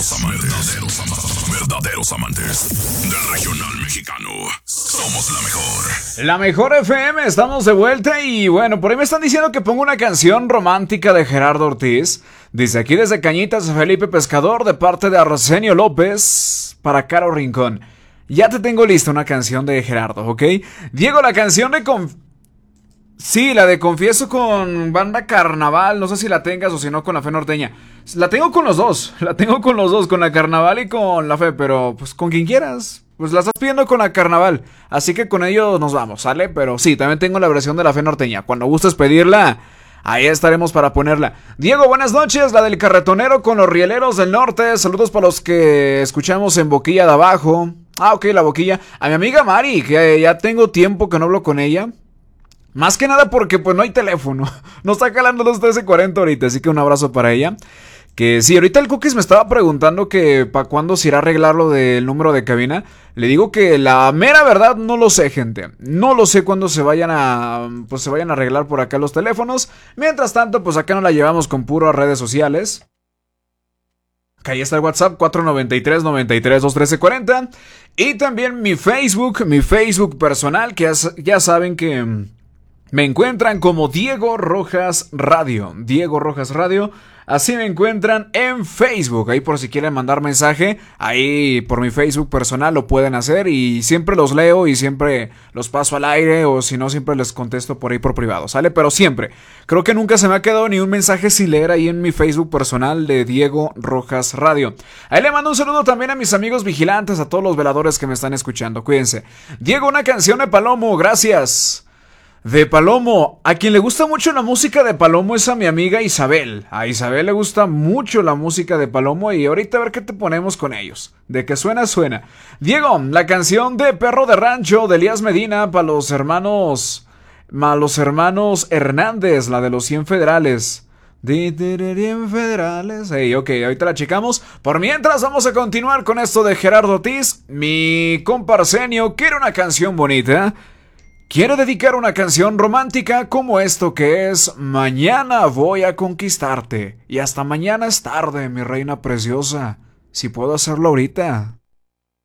Verdaderos amantes del regional mexicano. Somos la mejor. La mejor FM, estamos de vuelta y bueno, por ahí me están diciendo que pongo una canción romántica de Gerardo Ortiz. Dice aquí desde Cañitas Felipe Pescador de parte de Arsenio López para Caro Rincón. Ya te tengo lista una canción de Gerardo, ¿ok? Diego, la canción de Sí, la de Confieso con Banda Carnaval, no sé si la tengas o si no con La Fe Norteña. La tengo con los dos, con la Carnaval y con La Fe, pero pues con quien quieras. Pues la estás pidiendo con la Carnaval, así que con ellos nos vamos, ¿sale? Pero sí, también tengo la versión de La Fe Norteña. Cuando gustes pedirla, ahí estaremos para ponerla. Diego, buenas noches, la del carretonero con los rieleros del norte. Saludos para los que escuchamos en Boquilla de Abajo. Ah, ok, la Boquilla. A mi amiga Mari, que ya tengo tiempo que no hablo con ella. Más que nada porque pues no hay teléfono. No está calando los 13:40 ahorita, así que un abrazo para ella. Que sí, ahorita el Cookies me estaba preguntando que para cuándo se irá a arreglar lo del número de cabina. Le digo que la mera verdad no lo sé, gente. No lo sé cuándo se vayan a arreglar por acá los teléfonos. Mientras tanto, pues acá nos la llevamos con puras redes sociales. Acá ahí está el WhatsApp 493-93-213-40. Y también mi Facebook personal, que ya saben que me encuentran como Diego Rojas Radio. Diego Rojas Radio. Así me encuentran en Facebook. Ahí por si quieren mandar mensaje. Ahí por mi Facebook personal lo pueden hacer. Y siempre los leo y siempre los paso al aire. O si no, siempre les contesto por ahí por privado. ¿Sale? Pero siempre. Creo que nunca se me ha quedado ni un mensaje sin leer ahí en mi Facebook personal de Diego Rojas Radio. Ahí le mando un saludo también a mis amigos vigilantes. A todos los veladores que me están escuchando. Cuídense. Diego, una canción de Palomo. Gracias. De Palomo, a quien le gusta mucho la música de Palomo es a mi amiga Isabel. A Isabel le gusta mucho la música de Palomo y ahorita a ver qué te ponemos con ellos. De que suena, suena. Diego, la canción de Perro de Rancho de Elías Medina para los hermanos Hernández, la de los 100 federales. 100 federales. Hey, ok, ahorita la checamos. Por mientras vamos a continuar con esto de Gerardo Ortiz. Mi compa Arsenio quiere una canción bonita. Quiero dedicar una canción romántica como esto que es Mañana voy a conquistarte. Y hasta mañana es tarde, mi reina preciosa. Si puedo hacerlo ahorita.